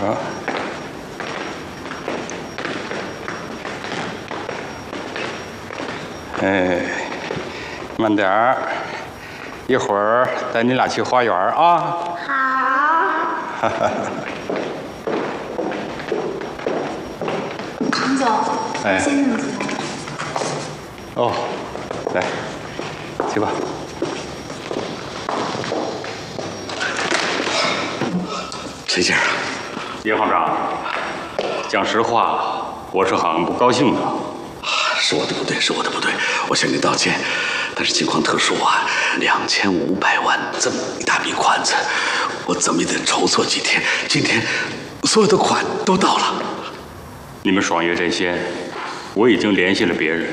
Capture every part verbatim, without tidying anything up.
啊。哎，慢点儿，一会儿带你俩去花园啊。 好。 哈哈。 陈总， 哎， 先生吉他。 哦，来，去吧。 崔先生， 叶行长，讲实话，我是很不高兴的。 是我的不对，是我的不对，我向您道歉。但是情况特殊啊，两千五百万这么一大笔款子，我怎么也得筹措几天。今天所有的款都到了。 你们爽约这些，我已经联系了别人。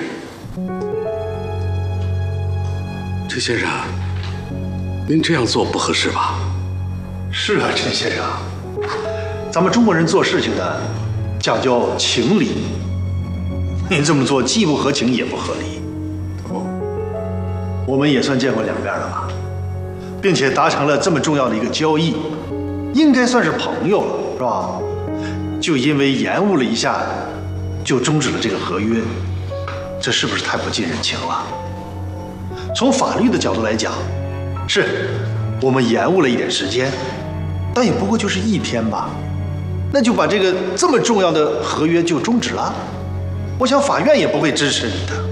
崔先生，您这样做不合适吧？ 是啊，陈先生，咱们中国人做事情呢，讲究情理。您这么做既不合情也不合理。哦，我们也算见过两面了吧，并且达成了这么重要的一个交易，应该算是朋友了，是吧？就因为延误了一下，就终止了这个合约，这是不是太不近人情了？从法律的角度来讲，是我们延误了一点时间，但也不过就是一天吧，那就把这个这么重要的合约就终止了。我想法院也不会支持你的。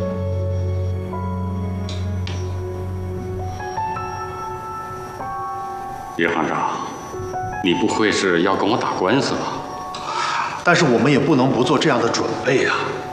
叶行长，你不会是要跟我打官司吧？ 但是我们也不能不做这样的准备啊。